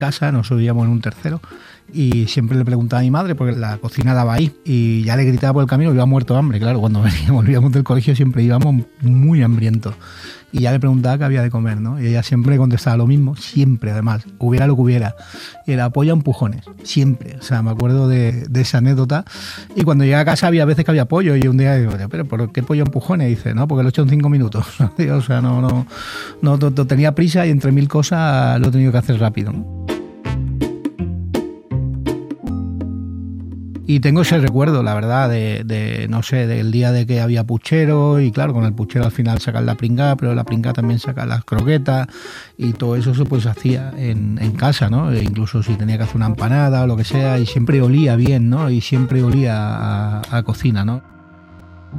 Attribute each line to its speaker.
Speaker 1: casa, nosotros vivíamos en un tercero, y siempre le preguntaba a mi madre, porque la cocina daba ahí, y ya le gritaba por el camino, iba muerto de hambre, claro, cuando volvíamos del colegio siempre íbamos muy hambrientos, y ya le preguntaba qué había de comer, ¿no? Y ella siempre contestaba lo mismo, siempre además, hubiera lo que hubiera, y era pollo a empujones, siempre, o sea, me acuerdo de esa anécdota, y cuando llegué a casa había veces que había pollo, y un día digo, pero ¿por qué pollo a empujones? Y dice, no, porque lo he hecho en 5 minutos, o sea, no tenía prisa y entre mil cosas lo he tenido que hacer rápido, ¿no? Y tengo ese recuerdo, la verdad, de no sé, del día de que había puchero, y claro, con el puchero al final sacan la pringada, pero la pringada también sacan las croquetas, y todo eso se pues hacía en casa, ¿no? E incluso si tenía que hacer una empanada o lo que sea, y siempre olía bien, ¿no? Y siempre olía a cocina, ¿no?